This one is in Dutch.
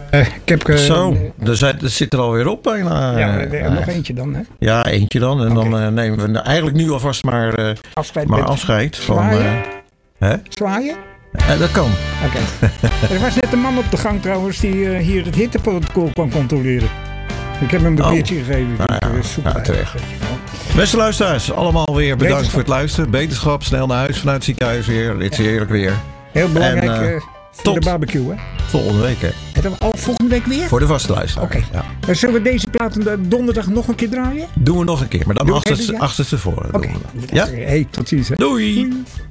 Ik heb... Zo, er zit er alweer op bijna. Nog eentje dan, hè? Ja, eentje dan. En dan nemen we eigenlijk nu alvast maar afscheid van... Zwaaien? Dat kan. Oké. Er was net een man op de gang trouwens die hier het hitteprotocol kwam controleren. Ik heb hem een biertje gegeven. Terecht. Beste luisteraars, allemaal weer bedankt voor het luisteren. Beterschap, snel naar huis vanuit het ziekenhuis weer. Dit is heerlijk weer. Heel belangrijk voor de barbecue, hè? Volgende week, hè? Volgende week weer? Voor de vaste luisteraar. Oké. Ja. Zullen we deze plaat donderdag nog een keer draaien? Doen we nog een keer, maar dan achterstevoren. Oké. Ja? Hey, tot ziens. Hè? Doei.